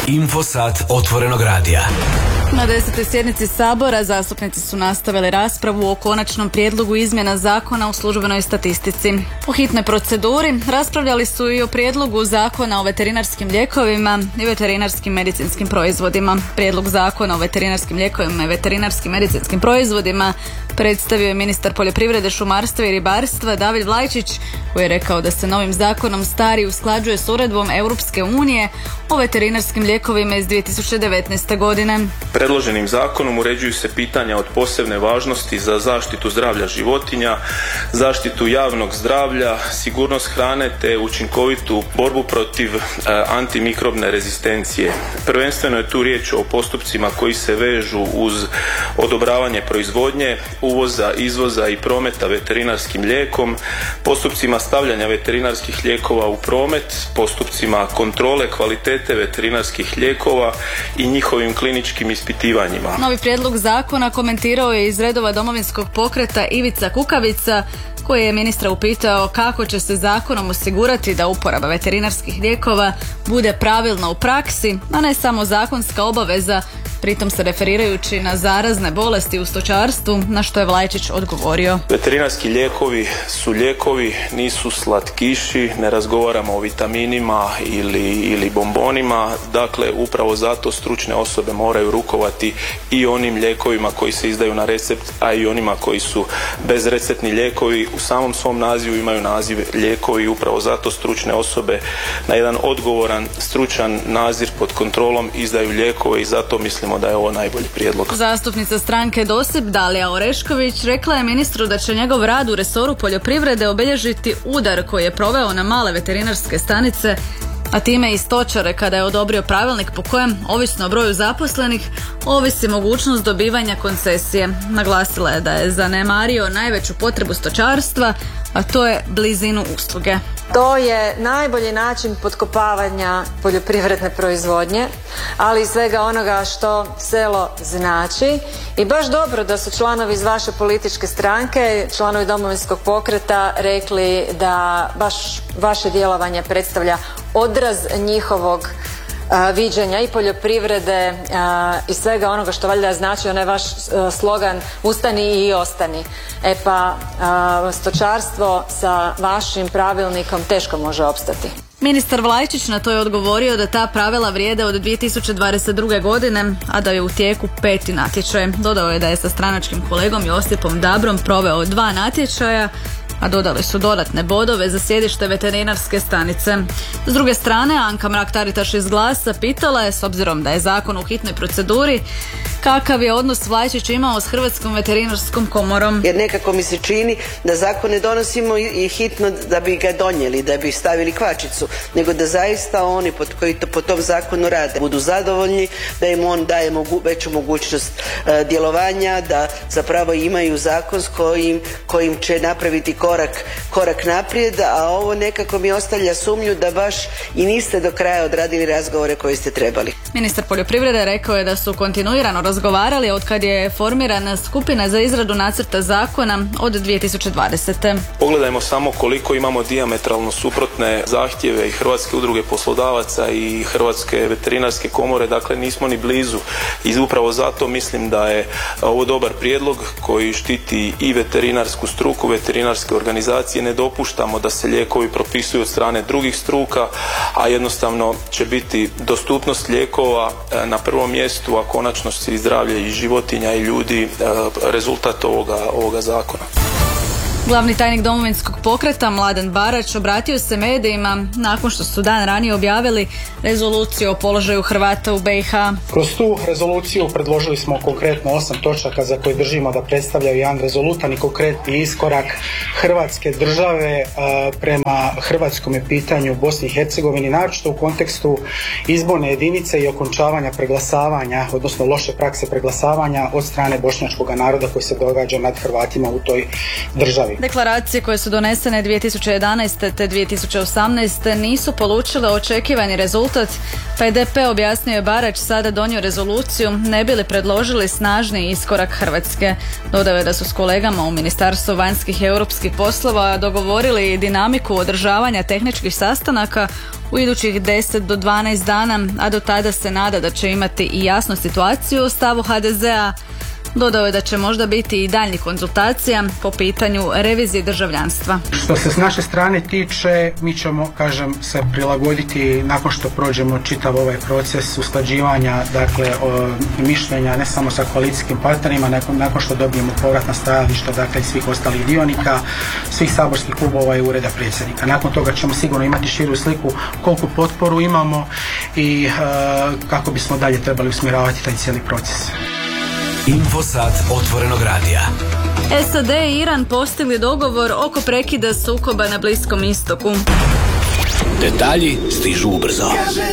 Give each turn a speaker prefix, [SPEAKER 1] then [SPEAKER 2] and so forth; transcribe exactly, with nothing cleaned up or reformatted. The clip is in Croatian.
[SPEAKER 1] Infosat Otvorenog radija.
[SPEAKER 2] Na desetoj sjednici Sabora zastupnici su nastavili raspravu o konačnom prijedlogu izmjena zakona o službenoj statistici. Po hitnoj proceduri raspravljali su i o prijedlogu zakona o veterinarskim lijekovima i veterinarskim medicinskim proizvodima. Prijedlog zakona o veterinarskim lijekovima i veterinarskim medicinskim proizvodima predstavio je ministar poljoprivrede, šumarstva i ribarstva David Vlajčić, koji je rekao da se novim zakonom stari usklađuje s uredbom Europske unije o veterinarskim lijekovima iz dvije tisuće devetnaeste. godine.
[SPEAKER 3] Predloženim zakonom uređuju se pitanja od posebne važnosti za zaštitu zdravlja životinja, zaštitu javnog zdravlja, sigurnost hrane te učinkovitu borbu protiv e, antimikrobne rezistencije. Prvenstveno je tu riječ o postupcima koji se vežu uz odobravanje proizvodnje, uvoza, izvoza i prometa veterinarskim lijekom, postupcima stavljanja veterinarskih lijekova u promet, postupcima kontrole kvalitete veterinarskih lijekova i njihovim kliničkim ispitivanjima.
[SPEAKER 2] Novi prijedlog zakona komentirao je iz redova Domovinskog pokreta Ivica Kukavica, koji je ministra upitao kako će se zakonom osigurati da uporaba veterinarskih lijekova bude pravilna u praksi, a ne samo zakonska obaveza, pritom se referirajući na zarazne bolesti u stočarstvu, na što je Vlajčić odgovorio.
[SPEAKER 3] Veterinarski lijekovi su lijekovi, nisu slatkiši, ne razgovaramo o vitaminima ili, ili bombonima, dakle upravo zato stručne osobe moraju rukovati i onim lijekovima koji se izdaju na recept, a i onima koji su bezreceptni lijekovi. U samom svom nazivu imaju naziv lijekovi, upravo zato stručne osobe na jedan odgovoran, stručan nadzor pod kontrolom izdaju lijekove i zato mislimo da je ovo najbolji prijedlog.
[SPEAKER 2] Zastupnica stranke DOSIP Dalija Orešković rekla je ministru da će njegov rad u resoru poljoprivrede obilježiti udar koji je proveo na male veterinarske stanice, a time i stočare kada je odobrio pravilnik po kojem, ovisno o broju zaposlenih, ovisi mogućnost dobivanja koncesije. Naglasila je da je zanemario najveću potrebu stočarstva, a to je blizinu usluge.
[SPEAKER 4] To je najbolji način potkopavanja poljoprivredne proizvodnje, ali i svega onoga što selo znači. I baš dobro da su članovi iz vaše političke stranke, članovi Domovinskog pokreta, rekli da baš vaše djelovanje predstavlja odraz njihovog a, viđenja i poljoprivrede a, i svega onoga što valjda znači onaj vaš a, slogan ustani i ostani. E pa a, stočarstvo sa vašim pravilnikom teško može opstati.
[SPEAKER 2] Ministar Vlajčić na to je odgovorio da ta pravila vrijede od dvije tisuće dvadeset druge. godine, a da je u tijeku peti natječaj. Dodao je da je sa stranačkim kolegom Josipom Dabrom proveo dva natječaja, a dodali su dodatne bodove za sjedište veterinarske stanice. S druge strane, Anka Mrak-Taritaš iz Glasa pitala je, s obzirom da je zakon u hitnoj proceduri, kakav je odnos Vlajčić imao s Hrvatskom veterinarskom komorom.
[SPEAKER 5] Jer nekako mi se čini da zakon ne donosimo i hitno da bi ga donijeli, da bi stavili kvačicu, nego da zaista oni pod koji to, po tom zakonu rade budu zadovoljni, da im on daje mogu, veću mogućnost e, djelovanja, da zapravo imaju zakon s kojim, kojim će napraviti korak, korak naprijed, a ovo nekako mi ostavlja sumnju da baš i niste do kraja odradili razgovore koje ste trebali.
[SPEAKER 2] Ministar poljoprivrede rekao je da su kontinuirano razgovarali od kad je formirana skupina za izradu nacrta zakona od dvije tisuće dvadesete.
[SPEAKER 3] Pogledajmo samo koliko imamo dijametralno suprotne zahtjeve i Hrvatske udruge poslodavaca i Hrvatske veterinarske komore, dakle nismo ni blizu i upravo zato mislim da je ovo dobar prijedlog koji štiti i veterinarsku struku, veterinarske organizacije. Ne dopuštamo da se lijekovi propisuju od strane drugih struka, a jednostavno će biti dostupnost lijekova na prvom mjestu, a konačno i zdravlje i životinja i ljudi rezultat ovoga, ovoga zakona.
[SPEAKER 2] Glavni tajnik Domovinskog pokreta Mladen Barać obratio se medijima nakon što su dan ranije objavili rezoluciju o položaju Hrvata u be i ha.
[SPEAKER 6] Kroz tu rezoluciju predložili smo konkretno osam točaka za koje držimo da predstavljaju jedan rezolutan i konkretni iskorak Hrvatske države prema hrvatskom pitanju u Bosni i Hercegovini, naročito u kontekstu izborne jedinice i okončavanja preglasavanja, odnosno loše prakse preglasavanja od strane bošnjačkog naroda koji se događa nad Hrvatima u toj državi.
[SPEAKER 2] Deklaracije koje su donesene dvije tisuće jedanaeste. te dvije tisuće osamnaeste. nisu polučile očekivani rezultat, pa je de pe, objasnio je Barać, sada donio rezoluciju ne bi li predložili snažni iskorak Hrvatske. Dodao je da su s kolegama u Ministarstvu vanjskih i europskih poslova dogovorili dinamiku održavanja tehničkih sastanaka u idućih deset do dvanaest dana, a do tada se nada da će imati i jasnu situaciju o stavu ha de zea. Dodao je da će možda biti i daljnjih konzultacija po pitanju revizije državljanstva.
[SPEAKER 6] Što se s naše strane tiče, mi ćemo, kažem, se prilagoditi nakon što prođemo čitav ovaj proces usklađivanja, dakle, o, mišljenja ne samo sa koalicijskim partnerima, nakon, nakon što dobijemo povratna stajališta, dakle, i svih ostalih dionika, svih saborskih klubova i ureda predsjednika. Nakon toga ćemo sigurno imati širu sliku koliko potporu imamo i e, kako bismo dalje trebali usmjeravati taj cijeli proces.
[SPEAKER 1] Infosat otvorenog radija.
[SPEAKER 2] es a de i Iran postigli dogovor oko prekida sukoba na Bliskom istoku.
[SPEAKER 1] Detalji stižu ubrzo.